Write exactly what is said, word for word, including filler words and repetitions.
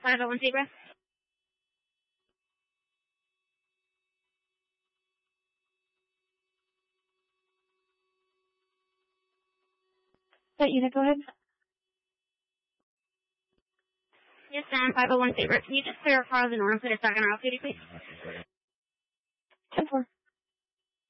five oh one Zebra. That unit, go ahead. Yes, ma'am, five oh one Zebra. Can you just clear a car of the north that is second off duty, please? ten four.